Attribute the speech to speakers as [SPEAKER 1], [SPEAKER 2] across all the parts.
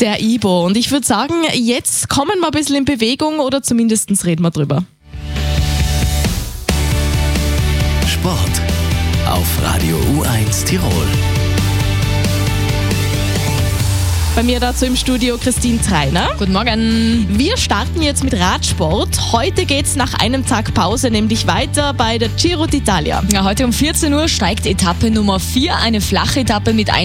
[SPEAKER 1] Der Ibo. Und ich würde sagen, jetzt kommen wir ein bisschen in Bewegung oder zumindest reden wir drüber.
[SPEAKER 2] Sport auf Radio U1 Tirol.
[SPEAKER 1] Bei mir dazu im Studio Christine Treiner.
[SPEAKER 3] Guten Morgen.
[SPEAKER 1] Wir starten jetzt mit Radsport. Heute geht's nach einem Tag Pause nämlich weiter bei der Giro d'Italia.
[SPEAKER 3] Ja, heute um 14 Uhr steigt Etappe Nummer 4, eine Flachetappe mit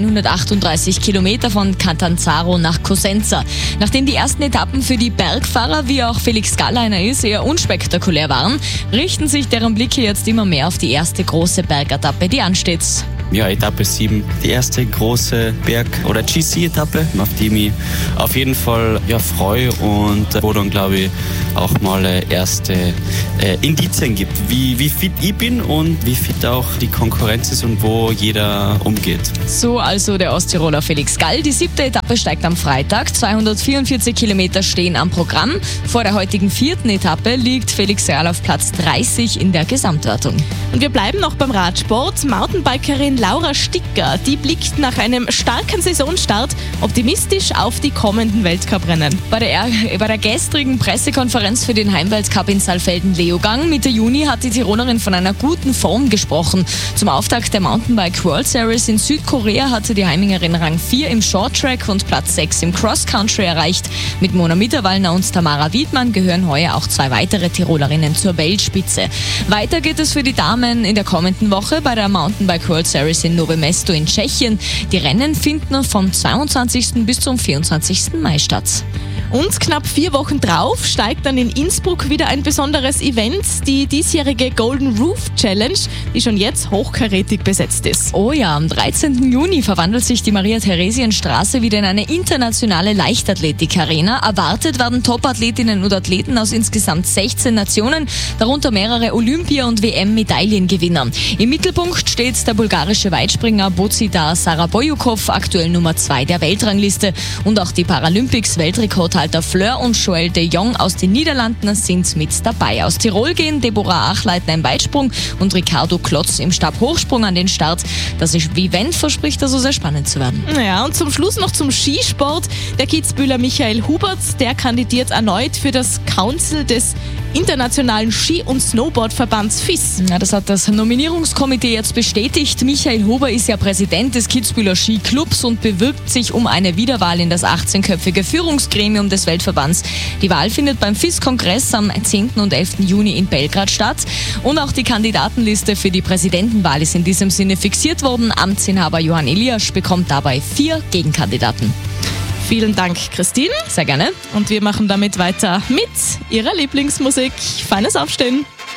[SPEAKER 3] 138 Kilometer von Catanzaro nach Cosenza. Nachdem die ersten Etappen für die Bergfahrer, wie auch Felix Gall einer ist, eher unspektakulär waren, richten sich deren Blicke jetzt immer mehr auf die erste große Bergetappe, die ansteht.
[SPEAKER 4] Ja, Etappe 7, die erste große Berg- oder GC-Etappe, auf die ich mich auf jeden Fall freue und wo dann, glaube ich, auch mal erste Indizien gibt, wie fit ich bin und wie fit auch die Konkurrenz ist und wo jeder umgeht.
[SPEAKER 3] So also der Osttiroler Felix Gall. Die 7. Etappe steigt am Freitag. 244 Kilometer stehen am Programm. Vor der heutigen 4. Etappe liegt Felix Gall auf Platz 30 in der Gesamtwertung.
[SPEAKER 1] Und wir bleiben noch beim Radsport. Mountainbikerin Laura Sticker, die blickt nach einem starken Saisonstart optimistisch auf die kommenden Weltcuprennen.
[SPEAKER 3] Bei der gestrigen Pressekonferenz für den Heimweltcup in Saalfelden-Leogang Mitte Juni hat die Tirolerin von einer guten Form gesprochen. Zum Auftakt der Mountainbike World Series in Südkorea hatte die Heimingerin Rang 4 im Shorttrack und Platz 6 im Cross-Country erreicht. Mit Mona Mitterwallner und Tamara Wiedmann gehören heuer auch 2 weitere Tirolerinnen zur Weltspitze. Weiter geht es für die Damen in der kommenden Woche bei der Mountainbike World Series in Nové Mesto in Tschechien. Die Rennen finden vom 22. bis zum 24. Mai statt.
[SPEAKER 1] Und knapp 4 Wochen drauf steigt dann in Innsbruck wieder ein besonderes Event, die diesjährige Golden Roof Challenge, die schon jetzt hochkarätig besetzt ist.
[SPEAKER 3] Oh ja, am 13. Juni verwandelt sich die Maria-Theresien-Straße wieder in eine internationale Leichtathletik-Arena. Erwartet werden Top-Athletinnen und Athleten aus insgesamt 16 Nationen, darunter mehrere Olympia- und WM-Medaillengewinner. Im Mittelpunkt steht der bulgarische Weitspringer Bozidar Sarabojukov, aktuell Nummer 2 der Weltrangliste. Und auch die Paralympics-Weltrekordhalter Fleur und Joël de Jong aus den Niederlanden sind mit dabei. Aus Tirol gehen Deborah Achleitner im Weitsprung und Ricardo Klotz im Stabhochsprung an den Start. Das Event verspricht also sehr spannend zu werden.
[SPEAKER 1] Ja, und zum Schluss noch zum Skisport. Der Kitzbüheler Michael Hubert, der kandidiert erneut für das Council des Internationalen Ski- und Snowboardverbands FIS.
[SPEAKER 3] Ja, das hat das Nominierungskomitee jetzt bestätigt. Michael Huber ist ja Präsident des Kitzbüheler Skiclubs und bewirbt sich um eine Wiederwahl in das 18-köpfige Führungsgremium des Weltverbands. Die Wahl findet beim FIS-Kongress am 10. und 11. Juni in Belgrad statt. Und auch die Kandidatenliste für die Präsidentenwahl ist in diesem Sinne fixiert worden. Amtsinhaber Johann Eliasch bekommt dabei 4 Gegenkandidaten.
[SPEAKER 1] Vielen Dank, Christine.
[SPEAKER 3] Sehr gerne.
[SPEAKER 1] Und wir machen damit weiter mit Ihrer Lieblingsmusik. Feines Aufstehen.